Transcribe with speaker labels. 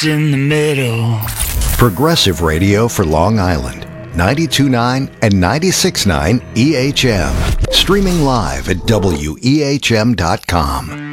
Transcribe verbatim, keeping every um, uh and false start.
Speaker 1: Peace in the middle.
Speaker 2: Progressive radio for Long Island. ninety-two point nine and ninety-six point nine E H M. Streaming live at W E H M dot com.